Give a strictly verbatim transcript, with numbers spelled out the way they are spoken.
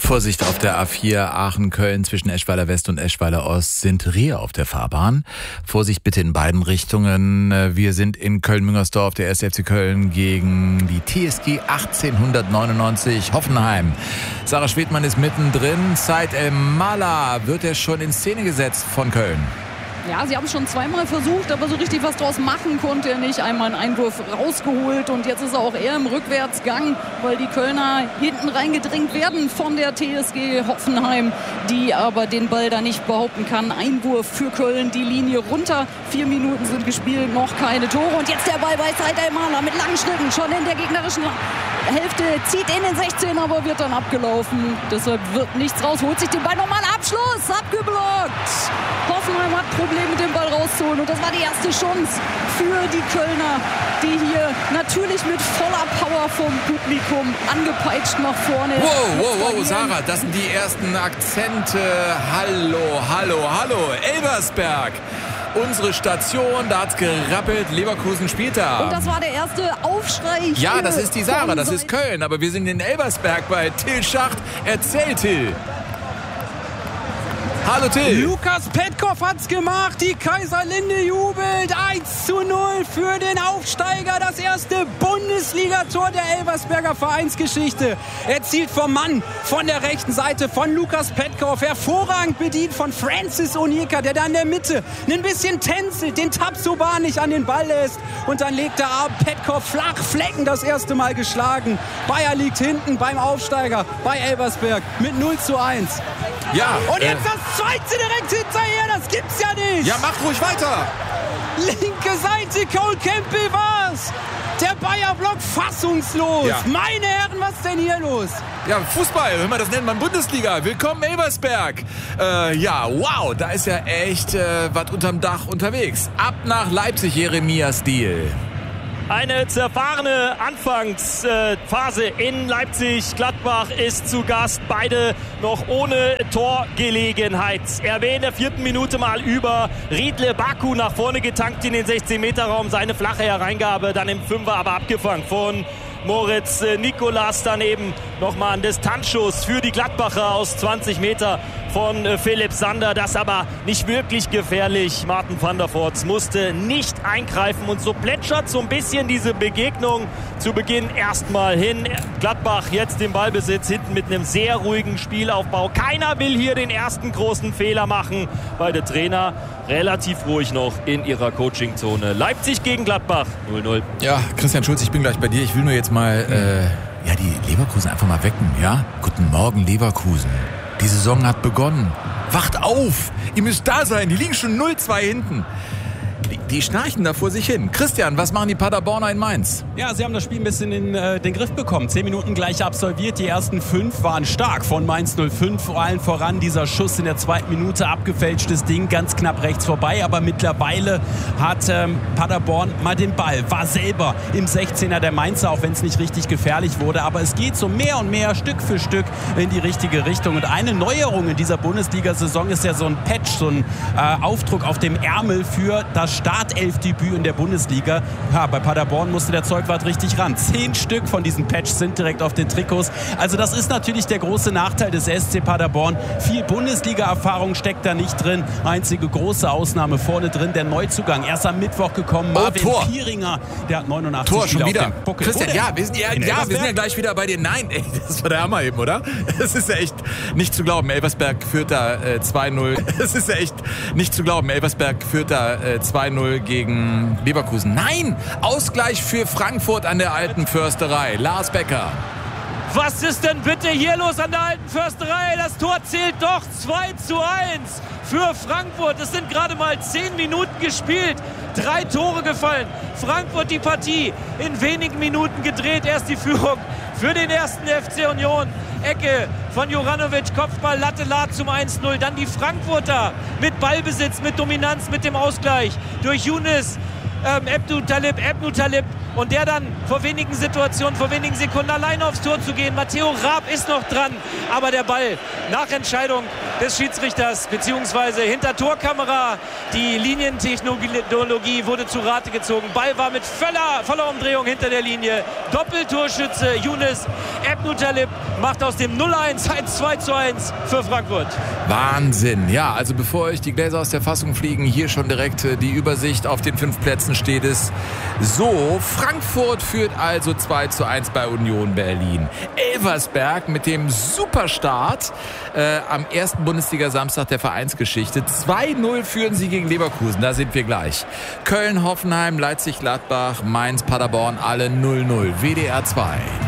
Vorsicht auf der A vier Aachen-Köln zwischen Eschweiler West und Eschweiler Ost sind Rehe auf der Fahrbahn. Vorsicht bitte in beiden Richtungen. Wir sind in Köln-Müngersdorf, der erste F C Köln gegen die T S G achtzehnhundertneunundneunzig Hoffenheim. Sarah Schwedmann ist mittendrin. Said El-Mala wird er schon in Szene gesetzt von Köln. Ja, sie haben es schon zweimal versucht, aber so richtig was draus machen konnte er nicht. Einmal einen Einwurf rausgeholt und jetzt ist er auch eher im Rückwärtsgang, weil die Kölner hinten reingedrängt werden von der T S G Hoffenheim, die aber den Ball da nicht behaupten kann. Einwurf für Köln, die Linie runter. Vier Minuten sind gespielt, noch keine Tore. Und jetzt der Ball bei Said El-Mala mit langen Schritten schon in der gegnerischen Hälfte. Zieht in den sechzehn, aber wird dann abgelaufen. Deshalb wird nichts raus. Holt sich den Ball nochmal. Abschluss, abgeblockt. Hoffenheim hat Probleme mit dem Ball rauszuholen. Und das war die erste Chance für die Kölner, die hier natürlich mit voller Power vom Publikum angepeitscht nach vorne. Wow, wow, wow, Sarah, das sind die ersten Akzente. Hallo, hallo, hallo, Elversberg. Unsere Station, da hat's gerappelt, Leverkusen spielt da. Und das war der erste Aufschrei. Ja, das ist die Sarah, das ist Köln, aber wir sind in Elversberg bei Till Schacht. Erzähl, Till. Hallo Till. Lukas Petkov hat's gemacht, die Kaiserlinde jubelt. eins zu null für den Aufsteiger, das erste Bundesligator der Elversberger Vereinsgeschichte. Erzielt vom Mann von der rechten Seite von Lukas Petkov, hervorragend bedient von Francis Onyeka, der da in der Mitte ein bisschen tänzelt, den Tabsoba nicht an den Ball lässt. Und dann legt er ab, Petkov flach, Flecken das erste Mal geschlagen. Bayer liegt hinten beim Aufsteiger bei Elversberg mit null zu eins. Ja, und jetzt äh, das zweite direkt hinterher, das gibt's ja nicht. Ja, mach ruhig weiter. Linke Seite, Cole Campbell war's. Der Bayer-Block fassungslos. Ja. Meine Herren, was ist denn hier los? Ja, Fußball, hör mal, das nennt man Bundesliga. Willkommen Elversberg. Äh, ja, wow, da ist ja echt äh, was unterm Dach unterwegs. Ab nach Leipzig, Jeremia Stiel. Eine zerfahrene Anfangsphase in Leipzig. Gladbach ist zu Gast. Beide noch ohne Torgelegenheit. R W in der vierten Minute mal über. Riedle Baku nach vorne getankt in den sechzehn Meter Raum. Seine flache Hereingabe dann im Fünfer aber abgefangen von Moritz Nikolas. Daneben nochmal ein Distanzschuss für die Gladbacher aus zwanzig Meter von Philipp Sander. Das aber nicht wirklich gefährlich. Martin van der Voort musste nicht eingreifen und so plätschert so ein bisschen diese Begegnung zu Beginn erstmal hin. Gladbach jetzt im Ballbesitz, hinten mit einem sehr ruhigen Spielaufbau. Keiner will hier den ersten großen Fehler machen. Beide Trainer relativ ruhig noch in ihrer Coachingzone. Leipzig gegen Gladbach null null. Ja, Christian Schulz, ich bin gleich bei dir. Ich will nur jetzt mal äh, ja, die Leverkusen einfach mal wecken. Ja? Guten Morgen, Leverkusen. Die Saison hat begonnen. Wacht auf! Ihr müsst da sein. Die liegen schon null zwei hinten. Die, die schnarchen da vor sich hin. Christian, was machen die Paderborner in Mainz? Ja, sie haben das Spiel ein bisschen in äh, den Griff bekommen. Zehn Minuten gleich absolviert. Die ersten fünf waren stark von Mainz null fünf. Vor allem voran dieser Schuss in der zweiten Minute. Abgefälschtes Ding, ganz knapp rechts vorbei. Aber mittlerweile hat ähm, Paderborn mal den Ball. War selber im sechzehner der Mainzer, auch wenn es nicht richtig gefährlich wurde. Aber es geht so mehr und mehr, Stück für Stück in die richtige Richtung. Und eine Neuerung in dieser Bundesliga-Saison ist ja so ein Patch, so ein äh, Aufdruck auf dem Ärmel für das Startelfdebüt in der Bundesliga. Ja, bei Paderborn musste der Zeugwart richtig ran. Zehn Stück von diesen Patches sind direkt auf den Trikots. Also das ist natürlich der große Nachteil des S C Paderborn. Viel Bundesliga-Erfahrung steckt da nicht drin. Einzige große Ausnahme vorne drin, der Neuzugang. Erst am Mittwoch gekommen, Marvin oh, Pieringer. Der hat neunundachtzig Tor Spiele schon wieder. auf dem Buckel. Christian, ja, wir sind ja, ja, wir sind ja gleich wieder bei dir. Nein, ey, das war der Hammer eben, oder? Das ist ja echt nicht zu glauben. Elversberg führt da äh, zwei null. Das ist ja echt nicht zu glauben. Elversberg führt da äh, zwei null gegen Leverkusen. Nein! Ausgleich für Frankfurt an der Alten Försterei. Lars Becker. Was ist denn bitte hier los an der Alten Försterei? Das Tor zählt doch zwei zu eins für Frankfurt. Es sind gerade mal zehn Minuten gespielt. Drei Tore gefallen. Frankfurt die Partie in wenigen Minuten gedreht. Erst die Führung für den ersten F C Union. Ecke von Juranovic, Kopfball, Latte Lad zum eins null. Dann die Frankfurter mit Ballbesitz, mit Dominanz, mit dem Ausgleich durch Younes. Ähm, Ebnu Talib, Ebnu Talib und der dann vor wenigen Situationen, vor wenigen Sekunden alleine aufs Tor zu gehen. Matteo Raab ist noch dran, aber der Ball nach Entscheidung des Schiedsrichters beziehungsweise hinter Torkamera, die Linientechnologie wurde zu Rate gezogen. Ball war mit voller, voller Umdrehung hinter der Linie. Doppeltorschütze Younes, Ebnu Talib macht aus dem null eins ein zwei zu eins für Frankfurt. Wahnsinn. Ja, also bevor euch die Gläser aus der Fassung fliegen, hier schon direkt die Übersicht. Auf den fünf Plätzen steht es so. Frankfurt führt also zwei zu eins bei Union Berlin. Elversberg mit dem Superstart äh, am ersten Bundesliga-Samstag der Vereinsgeschichte. zwei null führen sie gegen Leverkusen, da sind wir gleich. Köln, Hoffenheim, Leipzig, Gladbach, Mainz, Paderborn, alle null null. W D R zwei.